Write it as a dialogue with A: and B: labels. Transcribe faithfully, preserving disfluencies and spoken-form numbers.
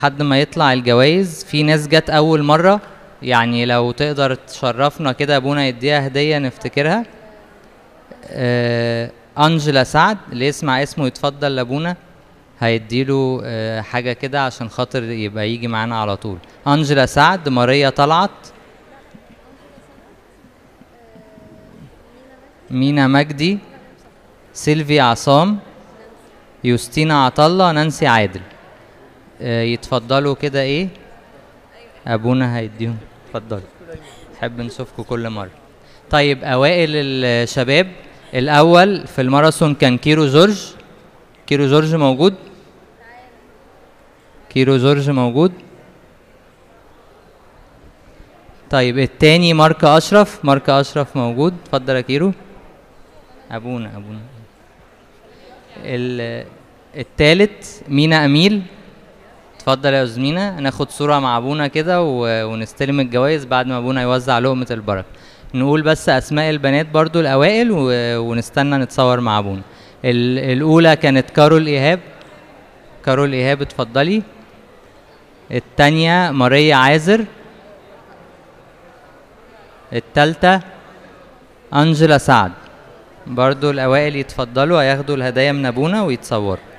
A: لحد ما يطلع الجوائز. في ناس جت اول مره، يعني لو تقدر تشرفنا كده ابونا يديها هديه نفتكرها. آه انجلا سعد، اللي يسمع اسمه يتفضل لابونا، هيديله آه حاجه كده عشان خاطر يبقى يجي معانا على طول. انجلا سعد، ماريا طلعت، مينا مجدي، سيلفي عصام، يوستينا عطله، نانسي عادل. آه يتفضلوا كده. ايه ابونا هيديهم. اتفضلوا، نحب نشوفكم كل مره. طيب اوائل الشباب، الاول في الماراثون كان كيرو جورج. كيرو جورج موجود؟ كيرو جورج موجود. طيب التاني مارك اشرف. مارك اشرف موجود. اتفضل يا كيرو. ابونا ابونا. التالت مينا اميل. اتفضل يا استاذ مينا، هناخد صوره مع ابونا كده ونستلم الجوائز بعد ما ابونا يوزع لقمه البركه. نقول بس اسماء البنات برضو الاوائل ونستنى نتصور مع ابونا. الاولى كانت كارول ايهاب. كارول ايهاب اتفضلي. التانية ماريا عازر. التالتة انجلا سعد. برضو الاوائل يتفضلوا، هياخدوا الهدايا من ابونا ويتصوروا.